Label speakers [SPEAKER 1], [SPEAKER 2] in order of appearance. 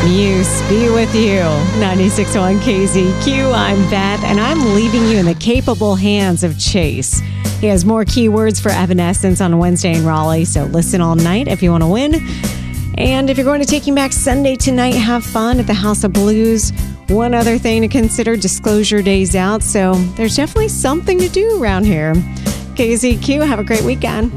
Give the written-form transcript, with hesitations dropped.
[SPEAKER 1] Muse, Be With You. 96.1 KZQ, I'm Beth, and I'm leaving you in the capable hands of Chase. He has more keywords for Evanescence on Wednesday in Raleigh, so listen all night if you want to win. And if you're going to Taking Back Sunday tonight, have fun at the House of Blues. One other thing to consider, Disclosure Day's out, so there's definitely something to do around here. KZQ, have a great weekend.